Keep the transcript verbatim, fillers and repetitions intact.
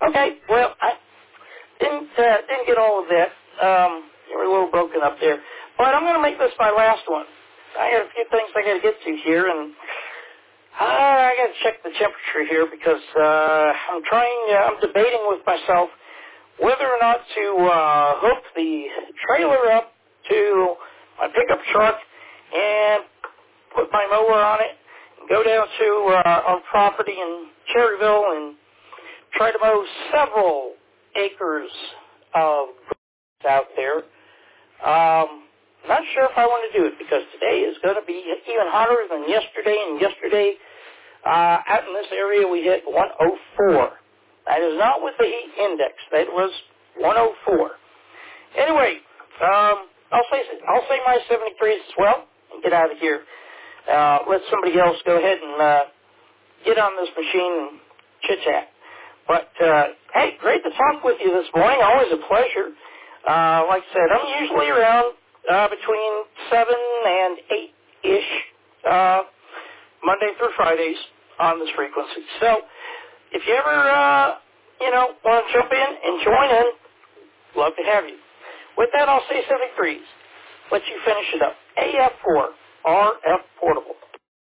Okay, well, I didn't uh, didn't get all of that. Um, you were a little broken up there. But I'm going to make this my last one. I got a few things I got to get to here, and uh, I got to check the temperature here because uh, I'm trying, uh, I'm debating with myself whether or not to uh, hook the trailer up to my pickup truck and put my mower on it and go down to uh, our property in Cherryville and try to mow several acres of grass out there. Um, not sure if I want to do it because today is going to be even hotter than yesterday, and yesterday uh, out in this area we hit one oh four. That is not with the heat index. That was one oh four. Anyway, um, I'll say I'll say my seventy-threes as well and get out of here. Uh, let somebody else go ahead and uh, get on this machine and chit-chat. But, uh, hey, great to talk with you this morning. Always a pleasure. Uh, like I said, I'm usually around uh, between seven and eight-ish uh, Monday through Fridays on this frequency. So if you ever, uh, you know, want to jump in and join in, love to have you. With that, I'll say seventy-threes. Let you finish it up. A F four, R F Portable.